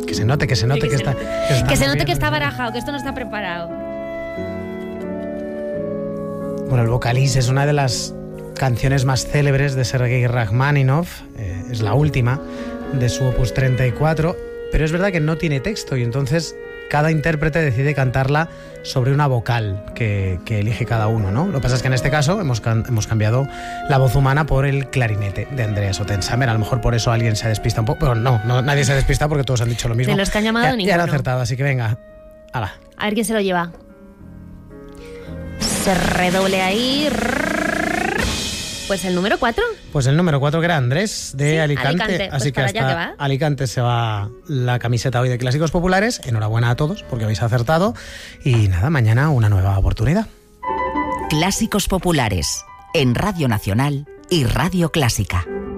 Que se note que está que está barajado, que esto no está preparado. Bueno, el Vocalís es una de las canciones más célebres de Sergei Rachmaninoff, es la última de su opus 34, pero es verdad que no tiene texto y entonces cada intérprete decide cantarla sobre una vocal que elige cada uno, ¿no? Lo que pasa es que en este caso hemos cambiado la voz humana por el clarinete de Andreas Ottensamer. A lo mejor por eso alguien se despista un poco, pero no, nadie se ha despistado porque todos han dicho lo mismo. De los que han llamado ninguno. Ya han acertado, así que venga, hala. A ver quién se lo lleva. Se redoble ahí. Pues el número 4. Pues el número 4, que era Andrés, de Alicante. Así pues que hasta Alicante se va la camiseta hoy de Clásicos Populares. Enhorabuena a todos porque habéis acertado. Y nada, mañana una nueva oportunidad. Clásicos Populares, en Radio Nacional y Radio Clásica.